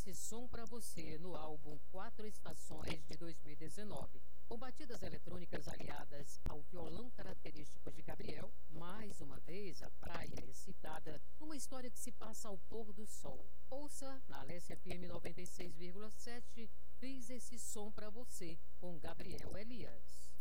esse som pra você no álbum Quatro Estações de 2019. Com batidas eletrônicas aliadas ao violão característico de Gabriel, mais uma vez a praia é citada numa história que se passa ao pôr do sol. Ouça na Alessia FM 96,7, Fiz esse som pra você com Gabriel Elias.